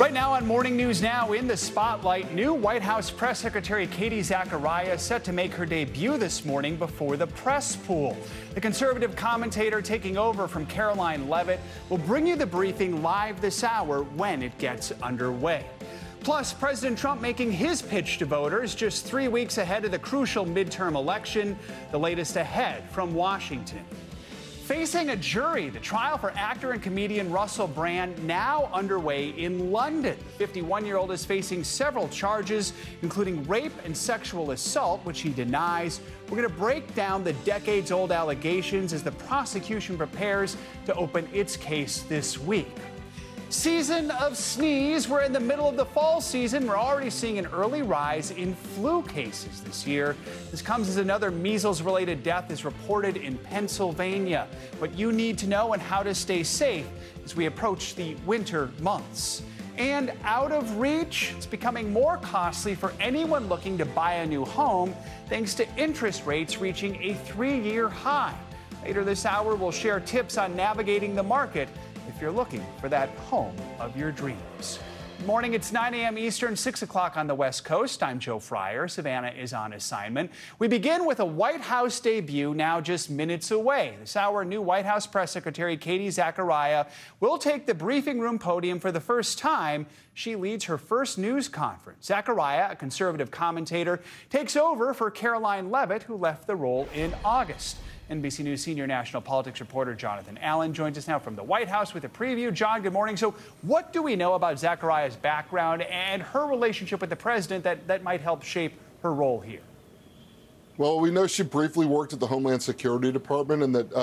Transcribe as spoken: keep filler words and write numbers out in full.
Right now on Morning News Now, in the spotlight, new White House Press Secretary Katie Zachariah set to make her debut this morning before the press pool. The conservative commentator taking over from Karoline Leavitt will bring you the briefing live this hour when it gets underway. Plus, President Trump making his pitch to voters just three weeks ahead of the crucial midterm election. The latest ahead from Washington. Facing a jury, the trial for actor and comedian Russell Brand now underway in London. The fifty-one-year-old is facing several charges, including rape and sexual assault, which he denies. We're going to break down the decades-old allegations as the prosecution prepares to open its case this week. Season of sneeze. We're in the middle of the fall season. We're already seeing an early rise in flu cases this year. This comes as another measles-related death is reported in Pennsylvania. What you need to know and how to stay safe as we approach the winter months. And out of reach, it's becoming more costly for anyone looking to buy a new home thanks to interest rates reaching a three-year high. Later this hour, we'll share tips on navigating the market if you're looking for that home of your dreams. Good morning, it's nine a m Eastern, six o'clock on the West Coast. I'm Joe Fryer. Savannah is on assignment. We begin with a White House debut now just minutes away. This hour, new White House Press Secretary Katie Zachariah will take the briefing room podium for the first time. She leads her first news conference. Zachariah, a conservative commentator, takes over for Karoline Leavitt, who left the role in August. N B C News senior national politics reporter Jonathan Allen joins us now from the White House with a preview. John, good morning. So what do we know about Zachariah's background and her relationship with the president that, that might help shape her role here? Well, we know she briefly worked at the Homeland Security Department and that uh,